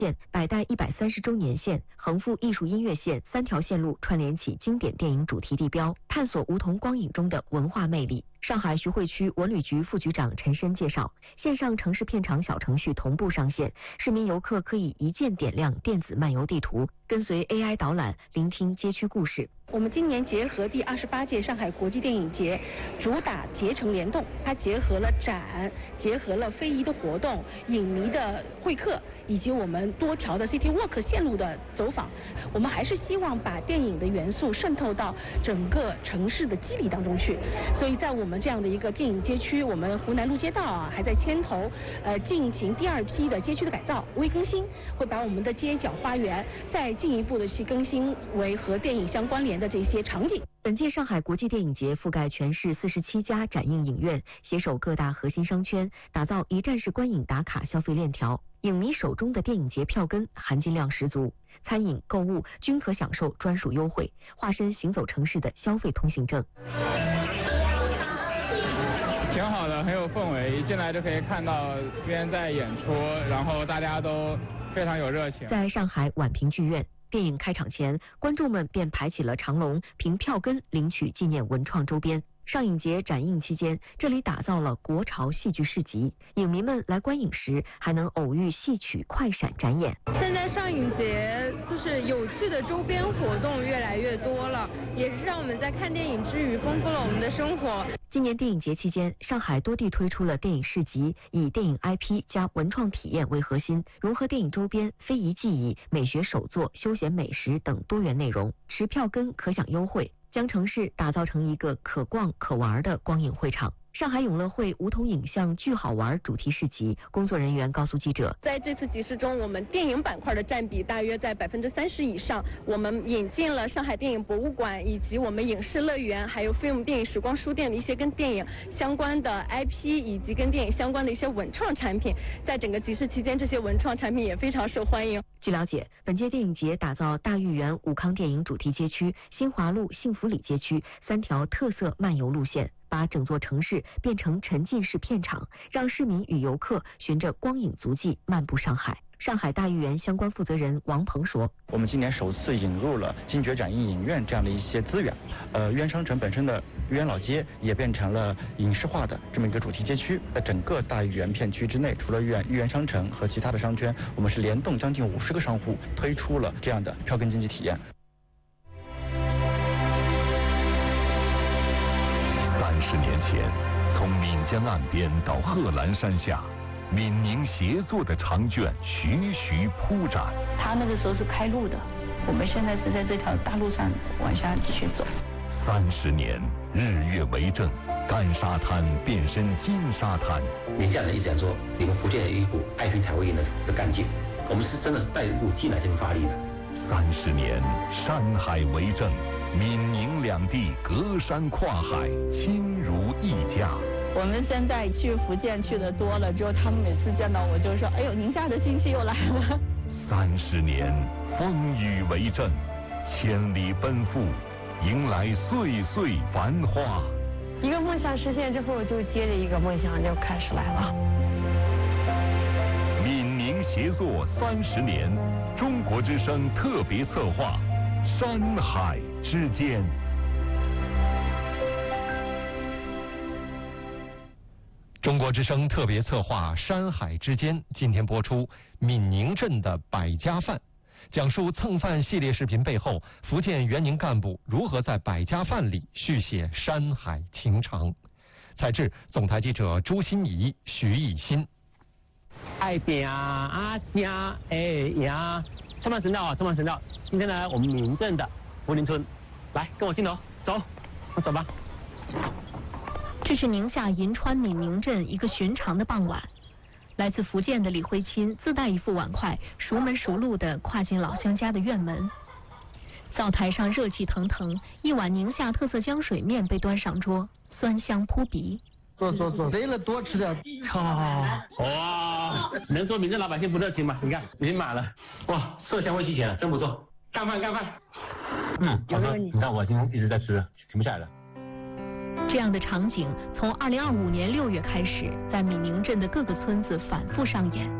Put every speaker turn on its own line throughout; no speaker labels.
线、百代130周年线、横幅艺术音乐线3条线路串联起经典电影主题地标，探索梧桐光影中的文化魅力。上海徐汇区文旅局副局长陈申介绍，线上城市片场小程序同步上线，市民游客可以一键点亮电子漫游地图，跟随 AI 导览，聆听街区故事。
我们今年结合第28届上海国际电影节，主打节城联动，它结合了展，结合了非遗的活动、影迷的会客，以及我们多条的 City Walk 线路的走访。我们还是希望把电影的元素渗透到整个城市的肌理当中去。所以在我们这样的一个电影街区，我们湖南路街道还在牵头进行第2批的街区的改造、微更新，会把我们的街角花园再进一步的去更新为和电影相关联的这些场景。
本届上海国际电影节覆盖全市47家展映影院，携手各大核心商圈，打造一站式观影打卡消费链条。影迷手中的电影节票根含金量十足，餐饮、购物均可享受专属优惠，化身行走城市的消费通行证。
挺好的，很有氛围，一进来就可以看到别人在演出，然后大家都非常有热情。
在上海宛平剧院，电影开场前，观众们便排起了长龙，凭票根领取纪念文创周边。上影节展映期间，这里打造了国潮戏剧市集，影迷们来观影时还能偶遇戏曲快闪展演。
现在上影节就是有趣的周边活动越来越多了，也是让我们在看电影之余丰富了我们的生活。
今年电影节期间，上海多地推出了电影市集，以电影 IP 加文创体验为核心，融合电影周边、非遗技艺、美学手作、休闲美食等多元内容，持票根可享优惠，将城市打造成一个可逛可玩的光影会场。上海永乐汇梧桐影像巨好玩主题市集，工作人员告诉记者，
在这次集市中，我们电影板块的占比大约在30%以上。我们引进了上海电影博物馆以及我们影视乐园，还有Film电影时光书店的一些跟电影相关的 IP 以及跟电影相关的一些文创产品。在整个集市期间，这些文创产品也非常受欢迎。
据了解，本届电影节打造大豫园武康电影主题街区、新华路幸福里街区3条特色漫游路线，把整座城市变成沉浸式片场，让市民与游客循着光影足迹漫步上海。上海大豫园相关负责人王鹏说，
我们今年首次引入了金爵展映影院这样的一些资源，豫园商城本身的豫园老街也变成了影视化的这么一个主题街区。在整个大豫园片区之内，除了豫园商城和其他的商圈，我们是联动将近50个商户推出了这样的票根经济体验。
30年前，从岷江岸边到贺兰山下，闽宁协作的长卷徐徐铺展。
他那个时候是开路的，我们现在是在这条大路上往下继续走。
30年，日月为证，干沙滩变身金沙滩。
宁夏人一直讲说，你们福建有一股爱拼才会赢的干劲，我们是真的带入进来这么发力的。
30年，山海为证，闽宁两地隔山跨海，亲如一家。
我们现在去福建去的多了之后，他们每次见到我就说，哎呦，宁夏的亲戚又来了。
30年，风雨为证，千里奔赴，迎来岁岁繁华。
一个梦想实现之后，就接着一个梦想就开始来了。
闽宁协作30年，中国之声特别策划，山海之间。
中国之声特别策划《山海之间》今天播出闽宁镇的百家饭，讲述蹭饭系列视频背后，福建援宁干部如何在百家饭里续写山海情长。采制总台记者朱欣怡、徐艺新。
爱饼啊家哎呀，充满神道啊，充满神道。今天呢，我们闽宁镇的福林村，来跟我镜头走，我走吧。
这是宁夏银川闽宁镇一个寻常的傍晚，来自福建的李慧钦自带一副碗筷，熟门熟路地跨进老乡家的院门。灶台上热气腾腾，一碗宁夏特色浆水面被端上桌，酸香扑鼻。
坐，累了多吃点。哇，能说闽镇老百姓不热情吗？你看已经满了。哇，色香味俱全了，真不错。干饭。好喝。你看我今天一直在吃，停不下来了。
这样的场景从2025年6月开始，在闽宁镇的各个村子反复上演。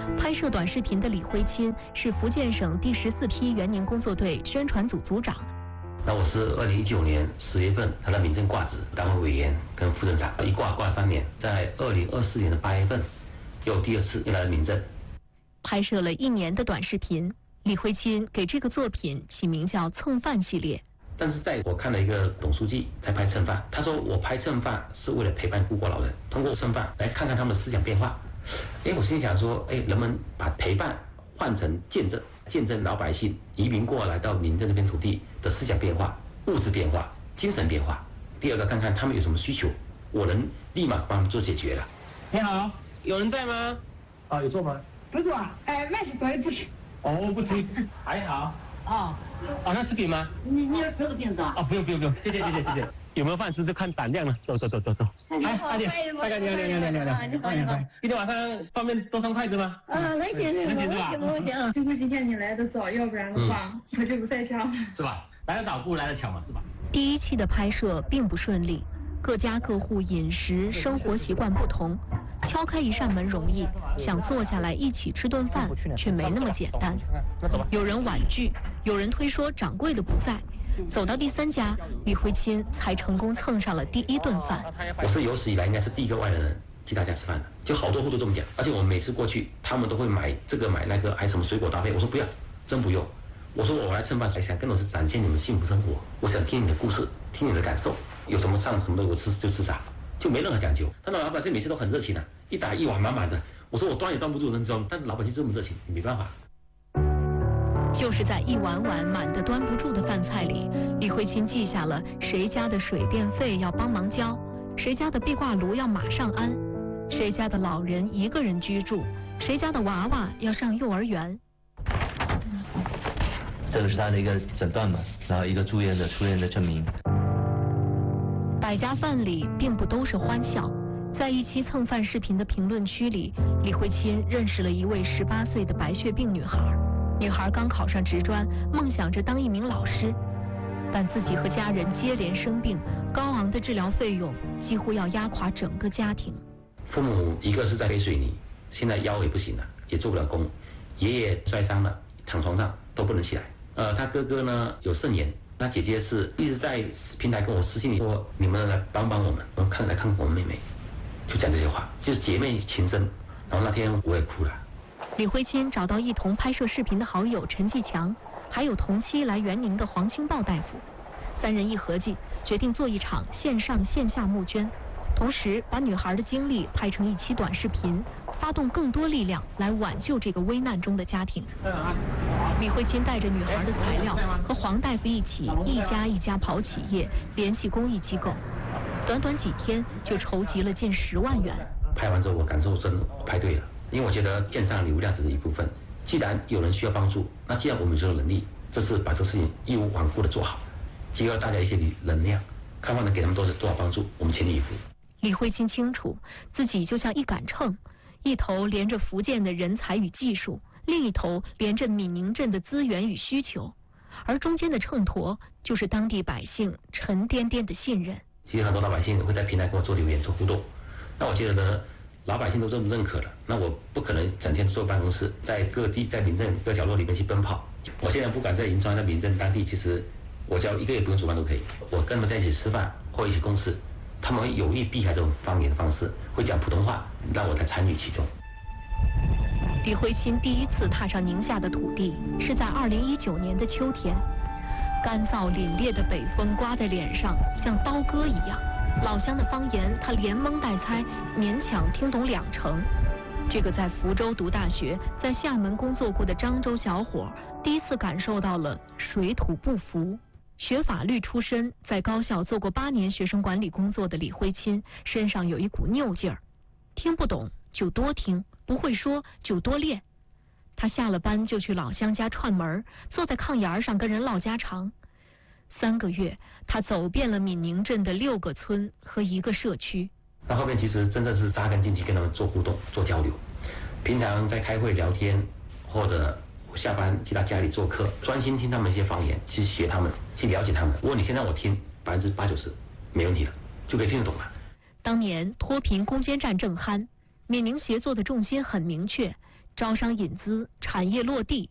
拍摄短视频的李辉钦是福建省第14批援宁工作队宣传组组长。
那我是2019年10月份他的民政挂职，党委委员跟副镇长，一挂3年，在2024年的8月份又第2次又来了民政。
拍摄了1年的短视频，李辉钦给这个作品起名叫蹭饭系列。
但是在我看了一个董书记在拍蹭饭，他说我拍蹭饭是为了陪伴孤寡老人，通过蹭饭来看看他们的思想变化。我心想说，人们把陪伴换成见证，见证老百姓移民过来到民政这片土地的思想变化、物质变化、精神变化。第二个，看看他们有什么需求，我能立马帮他们做解决了。
你好，有人在吗？有坐吗？
不坐，慢些坐，不吃。
不吃，还好。那吃饼吗？
你要吃个饼子啊？
不用，谢谢。有没有饭吃就看胆量了。走。哎，大姐，大概你好。今天晚上方便多双筷子吗？
能行是吧？幸亏今天你来的早，要不然的话我就不在家了。
是吧？来得早不如来得巧嘛，是吧？
第1期的拍摄并不顺利，各家各户饮食生活习惯不同，敲开一扇门容易，想坐下来一起吃顿饭却没那么简单。有人婉拒，有人推说掌柜的不在。走到第3家，李辉钦才成功蹭上了第1顿饭。
我是有史以来应该是第一个外来人去他家吃饭的，就好多户都这么讲，而且我每次过去，他们都会买这个买那个，还什么水果搭配。我说不要，真不用。我说我来蹭饭，想更多是展现你们幸福生活，我想听你的故事，听你的感受，有什么上什么的我吃就吃啥，就没任何讲究。但是老百姓每次都很热情的，一打一碗满满的。我说我端也端不住人装，但是老百姓这么热情，没办法。
就是在一碗碗满得端不住的饭菜里，李辉钦记下了谁家的水电费要帮忙交，谁家的壁挂炉要马上安，谁家的老人1个人居住，谁家的娃娃要上幼儿园。
这个是他的一个诊断嘛，然后一个出院的证明。
百家饭里并不都是欢笑，在一期蹭饭视频的评论区里，李辉钦认识了一位18岁的白血病女孩。女孩刚考上职专，梦想着当一名老师，但自己和家人接连生病，高昂的治疗费用几乎要压垮整个家庭。
父母一个是在背水泥，现在腰也不行了，也做不了工，爷爷摔伤了，躺床上都不能起来。他哥哥呢有肾炎，他姐姐是一直在平台跟我私信里说，你们来帮帮我们，来看看我们妹妹，就讲这些话，就是姐妹情深。然后那天我也哭了。
李辉钦找到一同拍摄视频的好友陈继强，还有同期来援宁的黄清豹大夫，3人一合计，决定做一场线上线下募捐，同时把女孩的经历拍成一期短视频，发动更多力量来挽救这个危难中的家庭。李辉钦带着女孩的材料和黄大夫一起，一家一家跑企业，联系公益机构，短几天就筹集了近10万元。
拍完之后我感受真拍对了，因为我觉得线上流量只是一部分，既然有人需要帮助，那既然我们有这个能力，这次把这个事情义无反顾的做好，结合大家一些能量，看看能给他们多少帮助，我们全力以赴。
李辉钦清楚自己就像一杆秤，一头连着福建的人才与技术，另一头连着闽宁镇的资源与需求，而中间的秤砣就是当地百姓沉甸甸的信任。
其实很多老百姓会在平台跟我做留言做互动，那我觉得呢，老百姓都这么认可了，那我不可能整天坐办公室，在各地在民政各角落里面去奔跑。我现在不管在银川在民政当地，其实我只要1个月不用煮饭都可以，我跟他们在一起吃饭或一起共事，他们会有意避开这种方言的方式，会讲普通话，让我来参与其中。
李辉钦第一次踏上宁夏的土地是在2019年的秋天，干燥凛冽的北风刮在脸上像刀割一样，老乡的方言他连蒙带猜，勉强听懂2成。这个在福州读大学，在厦门工作过的漳州小伙，第一次感受到了水土不服。学法律出身，在高校做过8年学生管理工作的李辉钦身上有一股拗劲儿，听不懂就多听，不会说就多练。他下了班就去老乡家串门，坐在炕沿上跟人唠家常。3个月，他走遍了闽宁镇的6个村和1个社区。
那后面其实真的是扎根进去跟他们做互动做交流，平常在开会聊天，或者下班去他家里做客，专心听他们一些方言，去学他们，去了解他们。如果你现在我听80%-90%没问题了，就可以听得懂了。
当年脱贫攻坚战正酣，闽宁协作的重心很明确， 招商引资、产业落地、